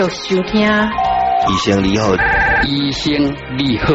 收听医生你好， 医生你好，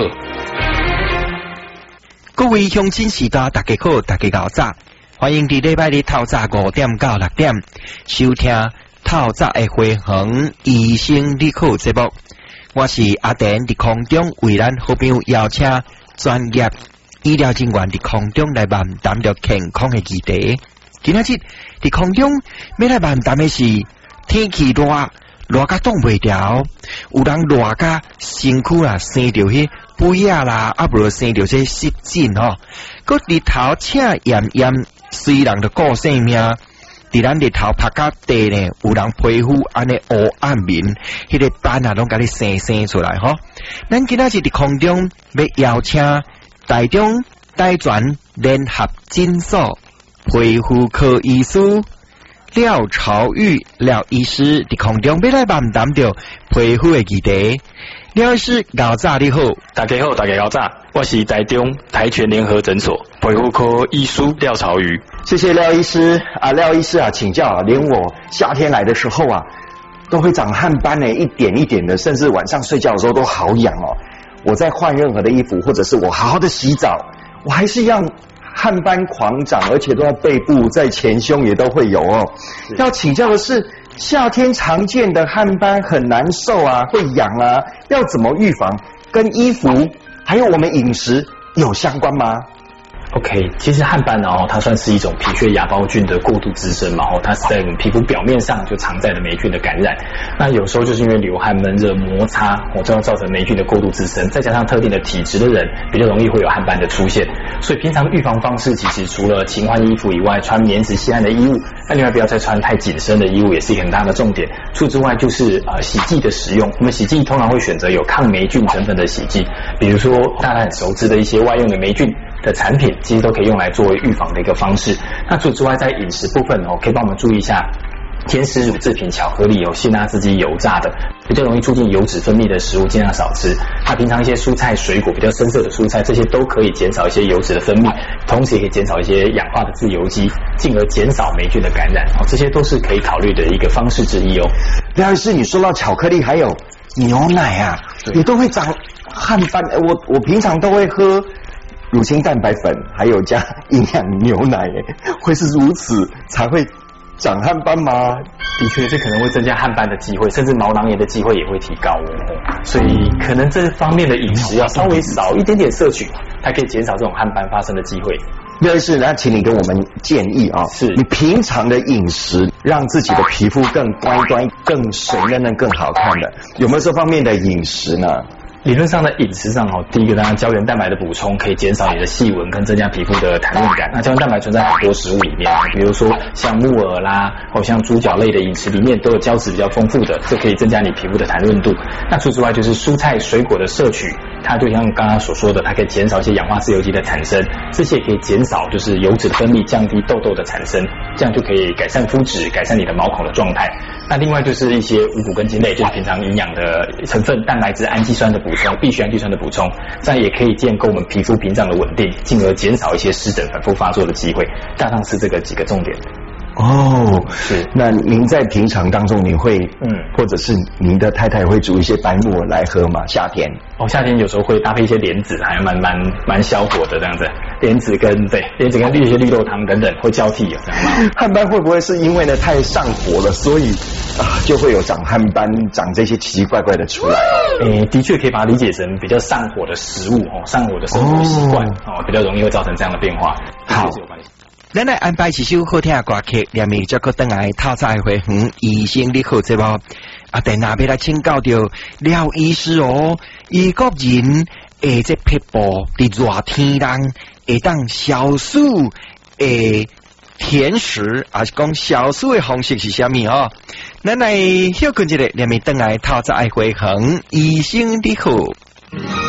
各位乡亲时代大家好，大家搞早，欢迎伫礼拜日透早5点到6点收听透早的回航医生你好节目。我是阿田，伫空中为咱好朋友邀请专业医疗人员伫空中来漫谈着健康的议题。今仔日伫空中要来漫谈的是天气热甲挡袂牢，有人热甲身躯啦生着迄肥啊啦，啊无生着这湿疹吼，佮日头赤炎炎，虽然着顾性命，伫咱日头晒甲地呢，有人皮肤安尼黑暗面，迄个斑啊拢甲你生出来吼。咱今仔日伫空中要邀请台中大专联合诊所皮肤科医师廖朝玉廖医师伫空中要来漫谈着皮肤的议题。廖医师早早你好， 大家好，大家早早，我是台中台全联合诊所皮肤科医师廖朝玉。 谢谢廖医师啊，廖医师啊，请教啊，连我夏天来的时候啊，都会长汗斑呢，一点一点的，甚至晚上睡觉的时候都好痒哦。我在换任何的衣服，或者是我好好的洗澡，我还是一样汗斑狂长，而且都在背部、在前胸也都会有哦。要请教的是，夏天常见的汗斑很难受啊，会痒啊，要怎么预防？跟衣服还有我们饮食有相关吗 ？OK， 其实汗斑它算是一种皮屑芽孢菌的过度滋生嘛，它是在我们皮肤表面上就藏在了霉菌的感染。那有时候就是因为流汗、闷热、摩擦，这样造成霉菌的过度滋生，再加上特定的体质的人比较容易会有汗斑的出现。所以平常预防方式其实除了勤换衣服以外，穿棉质吸汗的衣物，那另外不要再穿太紧身的衣物，也是一个很大的重点。除此之外就是洗剂的使用，我们洗剂通常会选择有抗霉菌成分的洗剂，比如说大家很熟知的一些外用的霉菌的产品，其实都可以用来作为预防的一个方式。那除此之外，在饮食部分可以帮我们注意一下甜食、乳制品、巧克力、辛辣刺激、油炸的，比较容易促进油脂分泌的食物，尽量少吃。那平常一些蔬菜、水果，比较深色的蔬菜，这些都可以减少一些油脂的分泌，同时也可以减少一些氧化的自由基，进而减少霉菌的感染。这些都是可以考虑的一个方式之一哦。 廖医师，你说到巧克力还有牛奶啊，也都会长汗斑。我平常都会喝乳清蛋白粉，还有加营养牛奶，会是如此才会长汗斑吗？ 的确，这可能会增加汗斑的机会，甚至毛囊炎的机会也会提高哦。所以可能这方面的饮食要稍微少一点点摄取，才可以减少这种汗斑发生的机会。 廖医师，那请你给我们建议啊，是你平常的饮食让自己的皮肤更端端、更水嫩嫩、更好看的，有没有这方面的饮食呢？ 理论上的饮食上第一个当然胶原蛋白的补充可以减少你的细纹跟增加皮肤的弹润感。那胶原蛋白存在很多食物里面，比如说像木耳啦，或像猪脚类的饮食里面都有胶质比较丰富的，这可以增加你皮肤的弹润度。那除此之外就是蔬菜水果的摄取，它就像刚刚所说的，它可以减少一些氧化自由基的产生，这些可以减少就是油脂的分泌，降低痘痘的产生，这样就可以改善肤质，改善你的毛孔的状态。那另外就是一些五谷根茎类，就是平常营养的成分，蛋白质、氨基酸的补充，必需氨基酸的补充，这样也可以建构我们皮肤屏障的稳定，进而减少一些湿疹反复发作的机会。大上是这个几个重点。 哦，是。那您在平常当中，你会或者是您的太太会煮一些白木耳来喝吗？夏天？ 夏天有时候会搭配一些莲子，还蛮消火的这样子。莲子跟一些绿豆汤等等会交替这样吗？ 汗斑会不会是因为呢太上火了，所以就会有长汗斑、长这些奇奇怪怪的出来？ 的确可以把它理解成比较上火的食物上火的生活习惯比较容易会造成这样的变化。 好。 咱来安排一首好听的歌曲，连面再搁等来透早回航医生你好节目。等下要来请教到廖医师伊个人这皮肤伫热天中会当消暑甜食，还是讲消暑的方式是啥物咱来休困一下，连面等来透早回航医生你好。